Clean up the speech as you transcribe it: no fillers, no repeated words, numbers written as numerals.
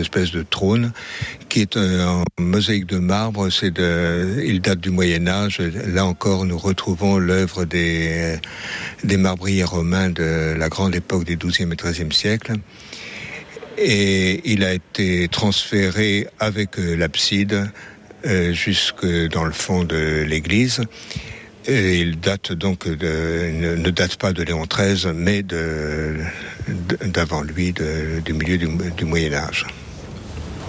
espèce de trône qui est en mosaïque de marbre. Il date du Moyen-Âge. Là encore, nous retrouvons l'œuvre des marbriers romains de la grande époque des XIIe et XIIIe siècles. Et il a été transféré avec l'abside jusque dans le fond de l'église. Et il date donc ne date pas de Léon XIII, mais d'avant lui, du milieu du Moyen-Âge.